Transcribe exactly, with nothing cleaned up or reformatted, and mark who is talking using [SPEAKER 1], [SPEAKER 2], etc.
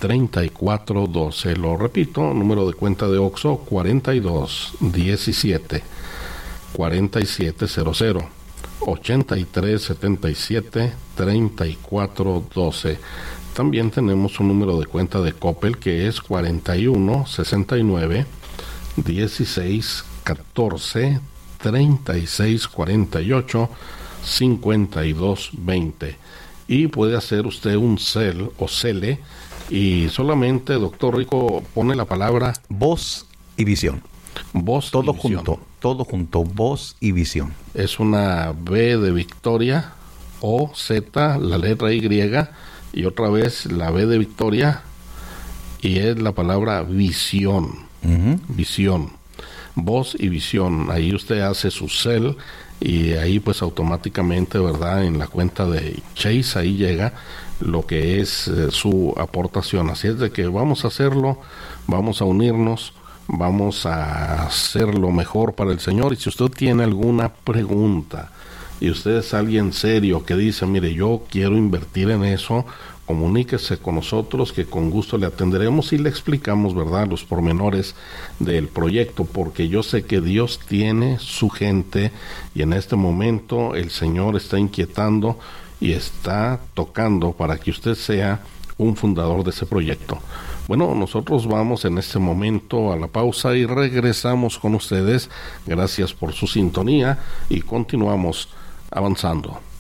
[SPEAKER 1] treinta y cuatro doce. Lo repito, número de cuenta de Oxxo cuarenta y dos diecisiete cuarenta y siete cero cero, ochenta y tres setenta y siete treinta y cuatro doce. También tenemos un número de cuenta de Coppel que es cuarenta y uno sesenta y nueve dieciséis catorce treinta y seis cuarenta y ocho cincuenta y dos veinte. Y puede hacer usted un cel o cele y solamente, doctor Rico, pone la palabra
[SPEAKER 2] voz y visión.
[SPEAKER 1] Voz
[SPEAKER 2] todo
[SPEAKER 1] y visión.
[SPEAKER 2] junto, todo junto, voz y visión.
[SPEAKER 1] Es una B de Victoria, O, Z, la letra Y, y otra vez la B de Victoria, y es la palabra visión. Uh-huh. Visión. Voz y visión. Ahí usted hace su cel y ahí pues automáticamente, ¿verdad?, en la cuenta de Chase ahí llega lo que es eh, su aportación. Así es de que vamos a hacerlo, vamos a unirnos, vamos a hacer lo mejor para el Señor. Y si usted tiene alguna pregunta y usted es alguien serio que dice, mire, yo quiero invertir en eso, comuníquese con nosotros, que con gusto le atenderemos y le explicamos, ¿verdad?, los pormenores del proyecto, porque yo sé que Dios tiene su gente y en este momento el Señor está inquietando y está tocando para que usted sea un fundador de ese proyecto. Bueno, nosotros vamos en este momento a la pausa y regresamos con ustedes. Gracias por su sintonía y continuamos avanzando.